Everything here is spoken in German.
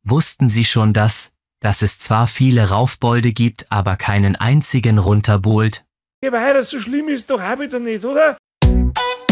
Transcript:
Wussten Sie schon dass es zwar viele Raufbolde gibt, aber keinen einzigen Runterbohlt? Ja, weil das so schlimm ist, doch auch wieder nicht, oder?